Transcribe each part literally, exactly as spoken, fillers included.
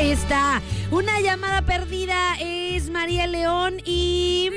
Ahí está. Una llamada perdida es María León y...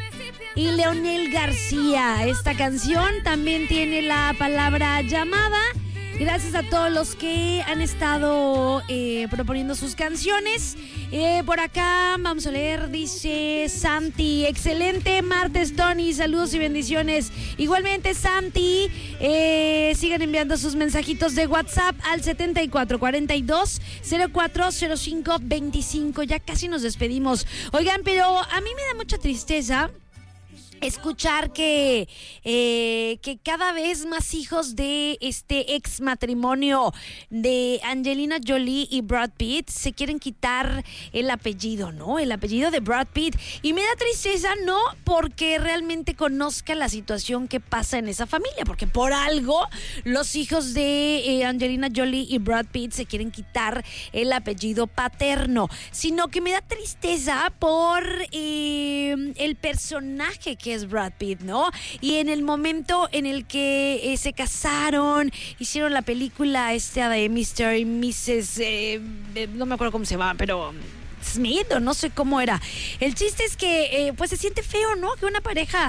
y Leonel García. Esta canción también tiene la palabra llamada. Gracias a todos los que han estado eh, proponiendo sus canciones. Eh, por acá vamos a leer, dice Santi, excelente martes, Tony, saludos y bendiciones. Igualmente, Santi, eh, sigan enviando sus mensajitos de WhatsApp al setenta y cuatro cuarenta y dos cero cuatro cero cinco veinticinco. Ya casi nos despedimos. Oigan, pero a mí me da mucha tristeza escuchar que, eh, que cada vez más hijos de este ex matrimonio de Angelina Jolie y Brad Pitt se quieren quitar el apellido, ¿no? El apellido de Brad Pitt. Y me da tristeza, no porque realmente conozca la situación que pasa en esa familia, porque por algo los hijos de eh, Angelina Jolie y Brad Pitt se quieren quitar el apellido paterno, sino que me da tristeza por eh, el personaje que es Brad Pitt, ¿no? Y en el momento en el que eh, se casaron, hicieron la película esta de mister y missus Eh, no me acuerdo cómo se llama, pero Smith o no sé cómo era. El chiste es que eh, pues se siente feo, ¿no? Que una pareja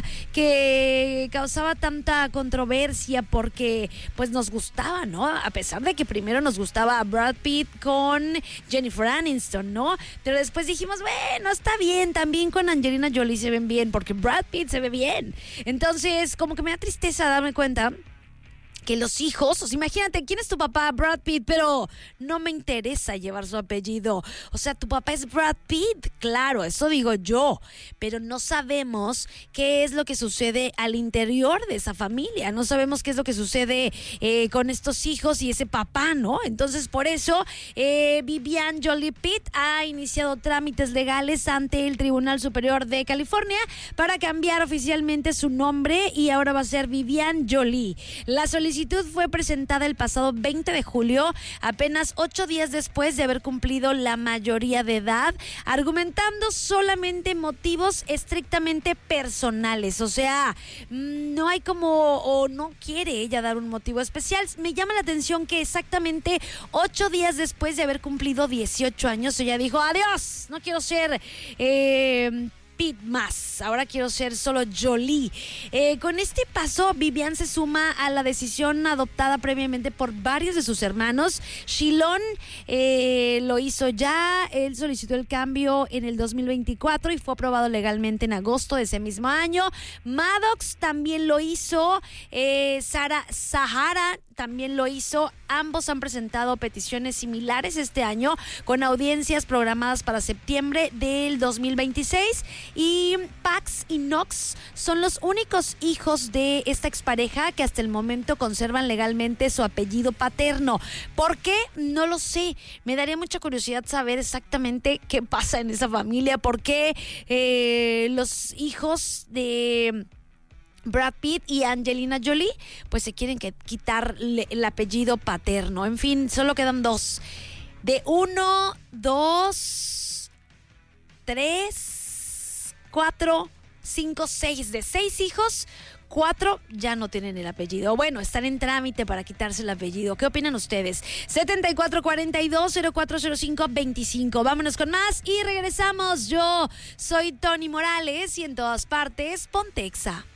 que causaba tanta controversia porque pues nos gustaba, ¿no? A pesar de que primero nos gustaba Brad Pitt con Jennifer Aniston, ¿no? Pero después dijimos, bueno, está bien, también con Angelina Jolie se ven bien porque Brad Pitt se ve bien. Entonces, como que me da tristeza darme cuenta que los hijos, o sea, imagínate, ¿quién es tu papá? Brad Pitt, pero no me interesa llevar su apellido. O sea, tu papá es Brad Pitt, claro, eso digo yo, pero no sabemos qué es lo que sucede al interior de esa familia, no sabemos qué es lo que sucede eh, con estos hijos y ese papá, ¿no? Entonces, por eso, eh, Vivian Jolie Pitt ha iniciado trámites legales ante el Tribunal Superior de California para cambiar oficialmente su nombre y ahora va a ser Vivian Jolie. La solicitud La solicitud fue presentada el pasado veinte de julio, apenas ocho días después de haber cumplido la mayoría de edad, argumentando solamente motivos estrictamente personales. O sea, no hay como, o no quiere ella dar un motivo especial. Me llama la atención que exactamente ocho días después de haber cumplido dieciocho años, ella dijo, adiós, no quiero ser... Eh, Pitt más, ahora quiero ser solo Jolie. Eh, con este paso, Vivian se suma a la decisión adoptada previamente por varios de sus hermanos. Shilon eh, lo hizo ya, él solicitó el cambio en el dos mil veinticuatro y fue aprobado legalmente en agosto de ese mismo año. Maddox también lo hizo, eh, Sara Sahara también lo hizo. Ambos han presentado peticiones similares este año con audiencias programadas para septiembre del dos mil veintiséis. Y Pax y Knox son los únicos hijos de esta expareja que hasta el momento conservan legalmente su apellido paterno. ¿Por qué? No lo sé. Me daría mucha curiosidad saber exactamente qué pasa en esa familia. ¿Por qué eh, los hijos de Brad Pitt y Angelina Jolie pues se quieren que quitar el apellido paterno? En fin, solo quedan dos. De uno, dos, tres, cuatro, cinco, seis. De seis hijos, cuatro ya no tienen el apellido. Bueno, están en trámite para quitarse el apellido. ¿Qué opinan ustedes? setenta y cuatro cuarenta y dos cero cuatro cero cinco veinticinco. Vámonos con más y regresamos. Yo soy Tony Morales y en todas partes, Pontexa.